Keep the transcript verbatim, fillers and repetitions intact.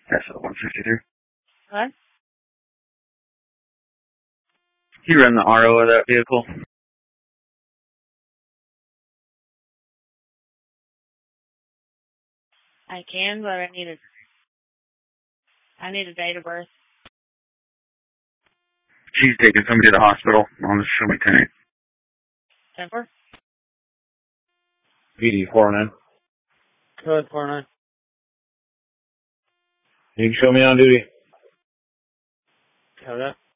S L one sixty-three. What? You run the R O of that vehicle? I can, but I need a, I need a date of birth. She's taking somebody to the hospital on the show me tank. ten four? V D four oh nine. Code four nine. You can show me on duty. Code up.